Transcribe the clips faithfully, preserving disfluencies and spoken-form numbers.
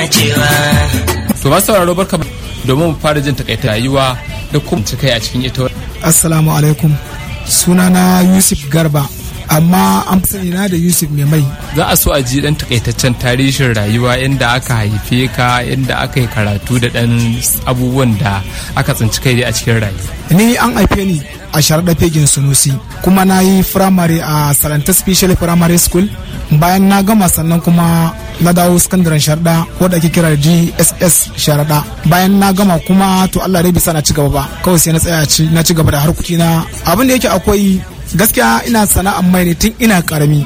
dacewa. To masu sauraro barka domin mu fara jin takaita rayuwa da kuma cikai a cikin ita. Assalamu alaikum. Sunana Yusuf Garba. Amma an fi sani na da Yusuf mai mai. Za a so a ji dan takaitaccen tarihin rayuwa inda aka haife ka, inda aka yi karatu da dan abubuwan da aka tsinci kai a cikin rayuwa. Ni an haife ni a Sharaɗa Fegin Sunusi, kuma na yi firamare a Salanta Special Primary School. Bayan na gama sannan kuma na dawo sakandaren Sharaɗa wadda ake kira G S S Sharaɗa. Bayan na gama kuma to Allah dai bisa na ci gaba ba, kawai sai na tsaya na ci gaba da harkoki na. Abin da yake akwai gaskiya ina sana'ar mai ne tun ina karami,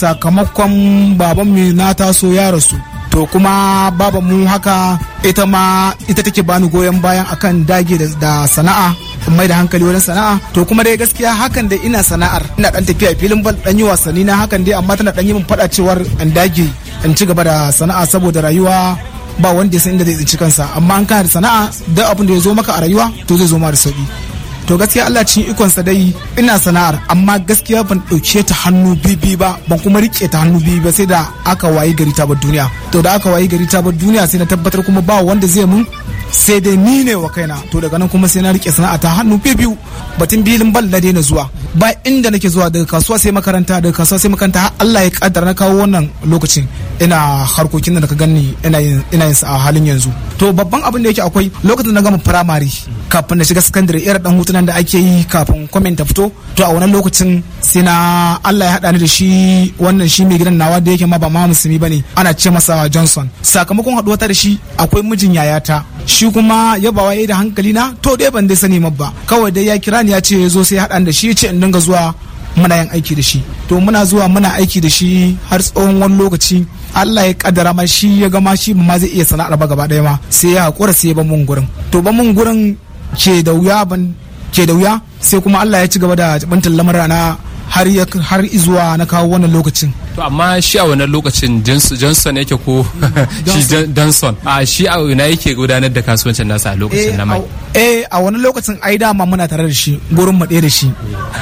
sakamakon baban mu na taso ya rasu, to kuma baban mu haka ita ma ita take bani goyon bayan akan dage da sana'a, mai da hankali wajen sana'a. To kuma dai gaskiya hakan dai ina sana'ar, ina dan tafiya filin bal dan yi wasanni na hakan dai, amma tana dan yi min fada cewar an dage in ci gaba da sana'a saboda rayuwa ba wanda ya san inda zai tsinci kansa, amma an kana da sana'a duk abin da ya zo maka a rayuwa to zai zo ma da sauki. To gaskiya Allah cikin ikonsa dai ina sana'ar, amma gaskiya ban ɗauke ta hannu bibi ba, ban kuma rike ta hannu bibi ba, sai da aka wayi gari ta bar duniya. To da aka wayi gari ta bar duniya sai na tabbatar kuma ba wanda zai mun, sai dai ni ne wa kaina. To daga nan kuma sai na rike sana'a ta hannu bibiyu. Batun bilin bal na daina zuwa, ba inda nake zuwa, daga kasuwa sai makaranta, daga kasuwa sai makaranta, har Allah ya kaddara na kawo wannan lokacin ina harkokin da ka gani ina yin ina yin sa a halin yanzu. To babban abin da yake akwai lokacin da na gama primary kafin na shiga secondary, irin dan hutunan da ake yi kafin comment ta fito, to a wannan lokacin sai na Allah ya hada ni da shi wannan shi mai gidan nawa da yake ma ba ma musulmi bane, ana ce masa Johnson. Sakamakon haduwa ta da shi akwai mijin yayata, shi kuma ya bawa yayi da hankali na, to dai ban dai sani mabba, kawai dai ya kira ni ya ce yazo sai ya hada ni da shi, ya ce in dinga zuwa muna yin aiki da shi. To muna zuwa muna aiki da shi har tsawon wani lokaci, Allah ya kaddara ma shi ya gama shi ma zai iya sana'ar ba gaba daya ma, sai ya hakura sai ya ban mun gurin. To ban mun gurin ke da wuya ban ke da wuya sai kuma Allah ya ci gaba da bantan lamarin na har har izuwa na kawo wannan lokacin. To amma shi a wannan lokacin Johnson yake ko shi Johnson a shi a ina yake gudanar da kasuwancin nasa a lokacin na mai? Eh a wannan lokacin ai dama muna tare da shi, gurin mu ɗaya da shi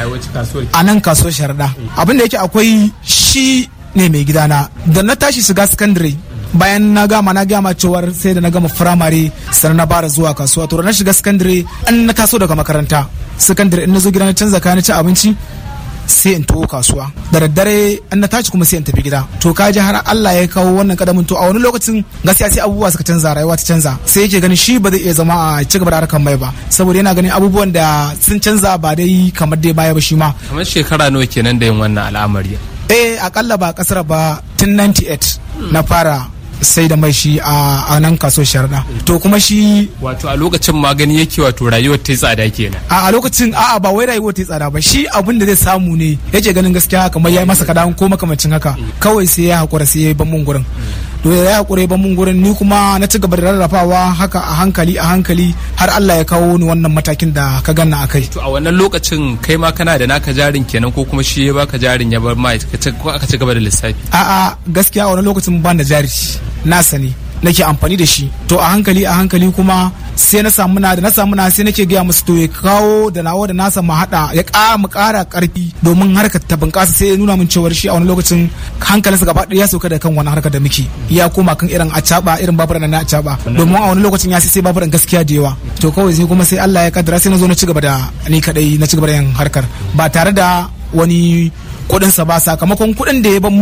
a nan kasuwar Sharaɗa. Abin da yake akwai shi ne mai gidana da na tashi shiga secondary, bayan na gama na gama cewar sai da na gama firamare sannan na fara zuwa kasuwa. To na shiga secondary, an na taso daga makaranta secondary, in na zo gida na canza kayan ci abinci sai in taho kasuwa, da daddare an na tashi kuma sai in tafi gida. To kaji har Allah ya kawo wannan kadamin. To a wani lokacin gaskiya sai abubuwa suka canza, rayuwa ta canza, sai yake ganin shi ba zai iya zama a ci gaba da harkar mai ba, saboda yana ganin abubuwan da sun canza ba dai kamar dai baya ba. Shi ma kamar shekara nawa kenan da yin wannan al'amari? Eh akalla ba kasar ba, tun ninety-eight na fara sai da mai shi a nan kaso Sharaɗa. To kuma shi wato a lokacin magani yake wato rayuwar ta tsada kenan. A a lokacin a'a ba wai rayuwar ta tsada ba, shi abin da zai samu ne yake ganin gaskiya kamar yayi masa kadan ko makamancin haka, kawai sai ya hakura sai ya ban mun gurin. To ya hakura ban mun gurin, ni kuma na ci gaba da rarrafawa haka a hankali a hankali har Allah ya kawo ni wannan matakin da ka ganna akai. To a wannan lokacin kai ma kana da naka jarin kenan ko kuma shi ya baka jarin ya bar ma aka ci gaba da lissafi? A'a gaskiya a wannan lokacin ban da jari nasa ne nake amfani da shi. To a hankali a hankali kuma sai na samu na da na samu na sai nake gaya musu to ya kawo da nawa da nasa mu hada, ya ƙara mu ƙara ƙarfi domin harkar ta bunƙasa. Sai ya nuna min cewar shi a wani lokacin hankalinsa gaba ɗaya ya sauka da kan wani harkar da muke, ya koma kan irin acaba, irin baburan na acaba, domin a wani lokacin ya sai sai baburan gaskiya da yawa. To kawai sai kuma sai Allah ya kaddara sai na zo na ci gaba da ni kadai na ci gaba da yin harkar ba tare da wani kuɗinsa ba, sakamakon kuɗin da ya ban